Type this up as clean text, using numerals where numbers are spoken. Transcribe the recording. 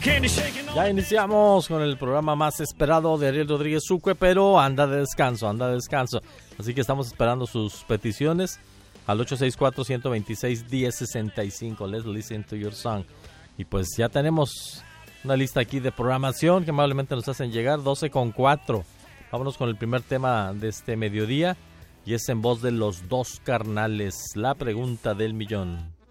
Ya iniciamos con el programa más esperado de Ariel Rodríguez Sucue, pero anda de descanso. Así que estamos esperando sus peticiones al 864-126-1065. Let's listen to your song. Y pues ya tenemos una lista aquí de programación que amablemente nos hacen llegar, 12:04. Vámonos con el primer tema de este mediodía y es en voz de Los Dos Carnales, la pregunta del millón.